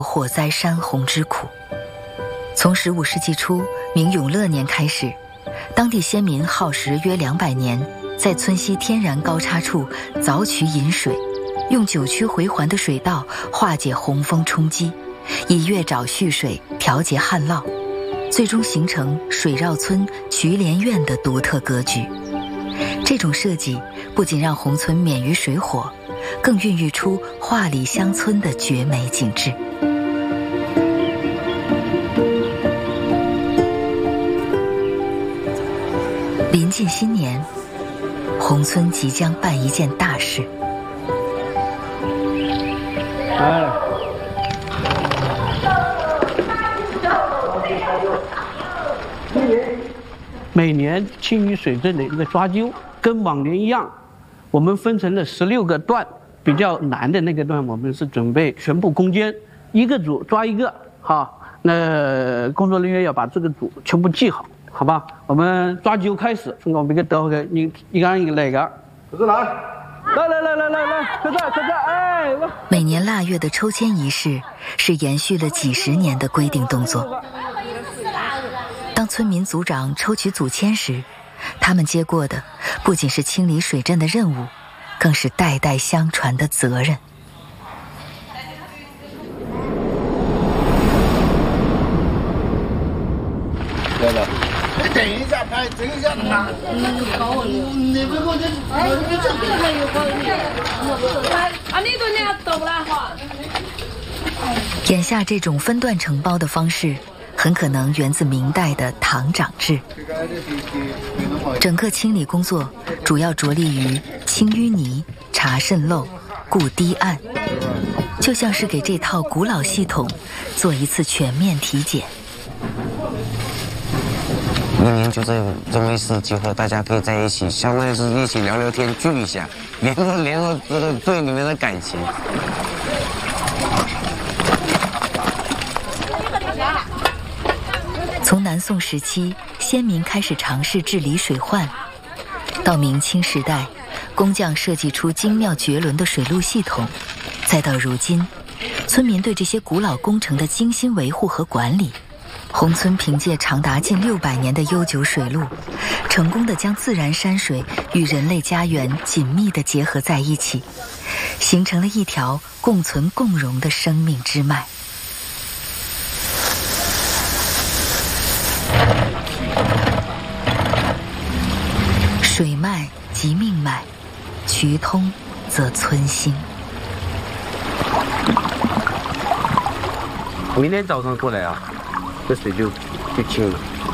火灾山洪之苦。从15世纪初明永乐年开始，当地先民耗时约200年，在村西天然高差处凿渠引水，用9曲回环的水道化解洪峰冲击，以月沼蓄水调节旱涝，最终形成水绕村渠连院的独特格局。这种设计不仅让宏村免于水火，更孕育出画里乡村的绝美景致。临近新年，宏村即将办一件大事。 每年青屿水镇的一个抓阄，跟往年一样，我们分成了16个段，比较难的那个段，我们是准备全部攻坚，一个组抓一个，好，那工作人员要把这个组全部记好，好吧？我们抓阄开始，我们给等会你刚一个哪个？ 可是来， 快在，哎！ 每年腊月的抽签仪式是延续了几十年的规定动作。当村民组长抽取组签时，他们接过的不仅是清理水镇的任务，更是代代相传的责任。 对的。等一下，拍，等一下，你们过去， 眼下这种分段承包的方式，很可能源自明代的堂长制。整个清理工作主要着力于清淤泥、查渗漏、固堤岸，就像是给这套古老系统做一次全面体检。 明年就这么一次机会，大家可以在一起，相当于是一起聊聊天，聚一下，联络这个队里面的感情。 从南宋时期，先民开始尝试治理水患，到明清时代，工匠设计出精妙绝伦的水路系统，再到如今，村民对这些古老工程的精心维护和管理。宏村凭借长达近600年的悠久水路，成功地将自然山水与人类家园紧密地结合在一起，形成了一条共存共荣的生命之脉。水脉即命脉，渠通则村兴。 明天早上过来啊，这水就清了。